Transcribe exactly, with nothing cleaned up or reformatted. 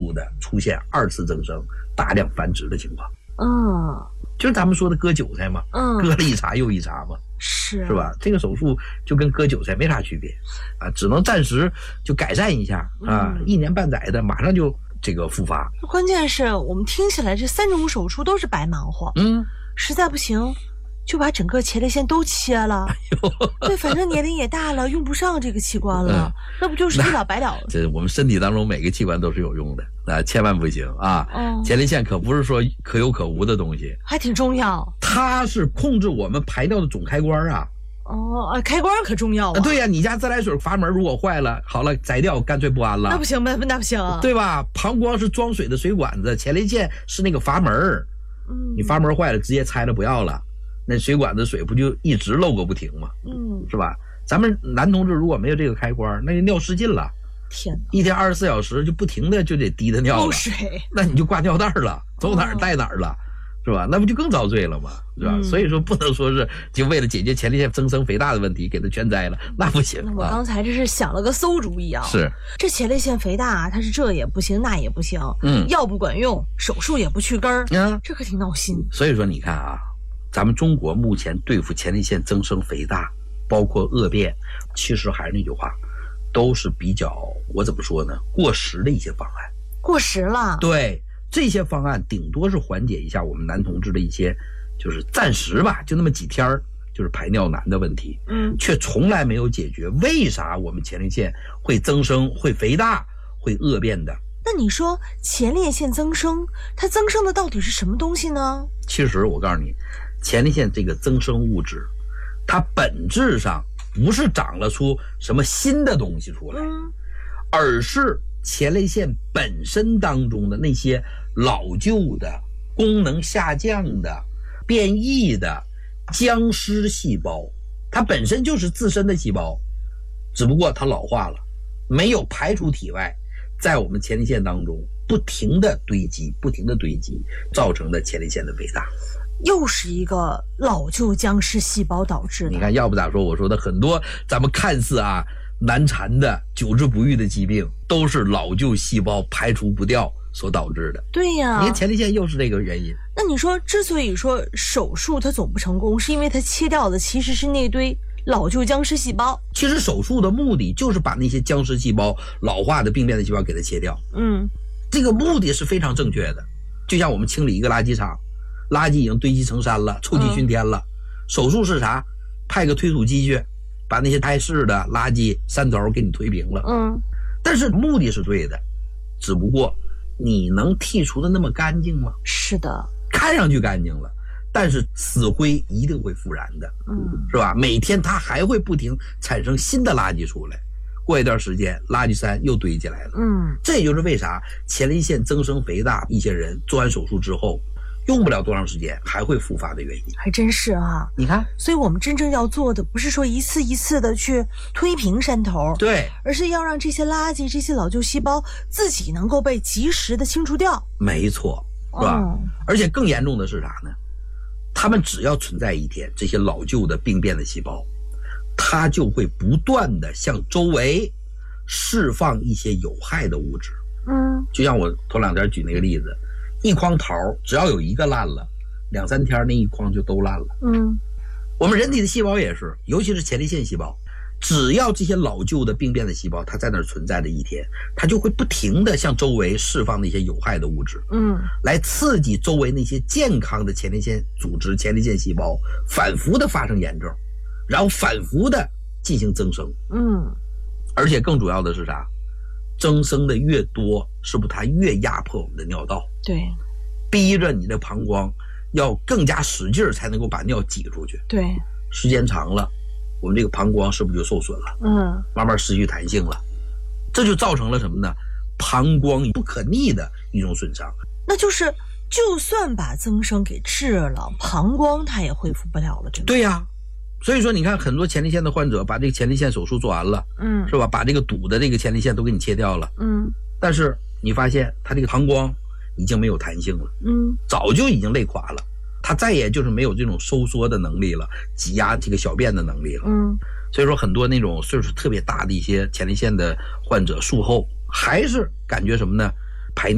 度的出现二次增生、大量繁殖的情况。 嗯， 就是咱们说的割韭菜嘛， 嗯， 割了一茬又一茬嘛， 是是吧？这个手术就跟割韭菜没啥区别啊，只能暂时就改善一下啊，嗯、一年半载的马上就这个复发。 关键是我们听起来这三种手术都是白忙活， 嗯， 实在不行就把整个前列腺都切了。哎、对，反正年龄也大了，用不上这个器官了，嗯、那不就是一了百了？ 这我们身体当中每个器官都是有用的，啊，千万不行啊！哦、前列腺可不是说可有可无的东西， 还挺重要。 它是控制我们排尿的总开关啊。 哦，开关可重要啊！ 对呀、啊，你家自来水阀门如果坏了，好了，摘掉，干脆不安了。 那不行，那那不行， 对吧？膀胱是装水的水管子，前列腺是那个阀门。嗯，你阀门坏了，直接拆了不要了，那水管子水不就一直漏个不停吗？嗯，是吧？咱们男同志如果没有这个开关，那就尿失禁了。 天哪！ 一天二十四小时就不停的就得滴的尿了， 漏水， 那你就挂尿袋了，走哪儿带哪儿了。哦，是吧？那不就更遭罪了吗？是吧？嗯、所以说不能说是就为了解决前列腺增生肥大的问题给它全摘了，那不行。 那我刚才这是想了个馊主意啊！ 是这前列腺肥大，它是这也不行，那也不行，嗯，药不管用，手术也不去根儿，嗯，这可挺闹心。 所以说你看啊，咱们中国目前对付前列腺增生肥大，包括恶变，其实还是那句话，都是比较我怎么说呢？过时的一些方案。 过时了。 对。这些方案顶多是缓解一下我们男同志的一些，就是暂时吧，就那么几天就是排尿难的问题，嗯，却从来没有解决为啥我们前列腺会增生、会肥大、会恶变的。 那你说前列腺增生，它增生的到底是什么东西呢？ 其实我告诉你，前列腺这个增生物质，它本质上不是长了出什么新的东西出来，嗯，而是前列腺本身当中的那些老旧的、功能下降的、变异的僵尸细胞，它本身就是自身的细胞，只不过它老化了，没有排出体外，在我们前列腺当中不停的堆积、不停的堆积，造成的前列腺的肥大。 又是一个老旧僵尸细胞导致的。 你看，要不咋说我说的很多咱们看似啊难缠的、久治不愈的疾病，都是老旧细胞排除不掉所导致的。 对呀， 你看前列腺又是这个原因。 那你说，之所以说手术它总不成功，是因为它切掉的其实是那堆老旧僵尸细胞。 其实手术的目的就是把那些僵尸细胞、老化的病变的细胞给它切掉。嗯，这个目的是非常正确的。就像我们清理一个垃圾场，垃圾已经堆积成山了，臭气熏天了。嗯、手术是啥？派个推土机去，把那些碍事的垃圾山头给你推平了。嗯，但是目的是对的，只不过你能剔除的那么干净吗？ 是的， 看上去干净了，但是死灰一定会复燃的。嗯，是吧？每天它还会不停产生新的垃圾出来，过一段时间垃圾山又堆起来了。嗯，这也就是为啥前列腺增生肥大一些人做完手术之后用不了多长时间还会复发的原因。 还真是啊， 你看， 所以我们真正要做的不是说一次一次的去推平山头， 对， 而是要让这些垃圾、这些老旧细胞自己能够被及时的清除掉。 没错，是吧？哦、而且更严重的是啥呢？他们只要存在一天，这些老旧的病变的细胞，它就会不断的向周围释放一些有害的物质。嗯，就像我头两天举那个例子。一筐桃只要有一个烂了，两三天那一筐就都烂了。嗯，我们人体的细胞也是，尤其是前列腺细胞，只要这些老旧的病变的细胞它在那儿存在的一天，它就会不停的向周围释放那些有害的物质，嗯，来刺激周围那些健康的前列腺组织、前列腺细胞反复的发生炎症，然后反复的进行增生。嗯，而且更主要的是啥？增生的越多，是不是它越压迫我们的尿道？ 对， 逼着你的膀胱要更加使劲才能够把尿挤出去。 对， 时间长了，我们这个膀胱是不是就受损了？嗯，慢慢失去弹性了，这就造成了什么呢？膀胱不可逆的一种损伤。 那就是，就算把增生给治了，膀胱它也恢复不了了，真的。 对呀、啊。所以说你看很多前列腺的患者把这个前列腺手术做完了，嗯，是吧？把这个堵的这个前列腺都给你切掉了，嗯，但是你发现他这个膀胱已经没有弹性了，嗯，早就已经累垮了，他再也就是没有这种收缩的能力了，挤压这个小便的能力了，嗯，所以说很多那种岁数特别大的一些前列腺的患者术后还是感觉什么呢？